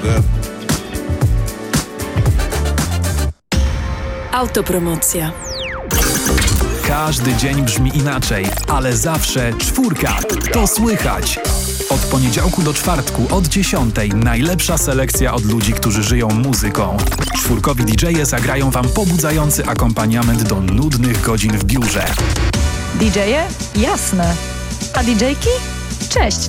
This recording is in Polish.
drogę. Autopromocja. Każdy dzień brzmi inaczej, ale zawsze czwórka. To słychać. Od poniedziałku do czwartku od 10:00 najlepsza selekcja od ludzi, którzy żyją muzyką. Czwórkowi DJ-e zagrają wam pobudzający akompaniament do nudnych godzin w biurze. DJ-e? Jasne. A DJ-ki? Cześć,